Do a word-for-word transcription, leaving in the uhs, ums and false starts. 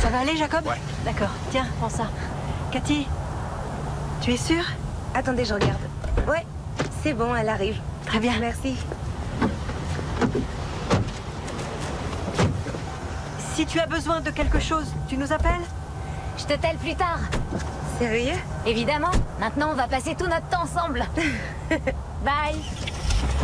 Ça va aller, Jacob? Ouais. D'accord, tiens, prends ça. Cathy, tu es sûre? Attendez, je regarde. Ouais, c'est bon, elle arrive. Très bien. Merci. Si tu as besoin de quelque chose, tu nous appelles? Je te telle plus tard. Sérieux? Évidemment. Maintenant, on va passer tout notre temps ensemble. Bye.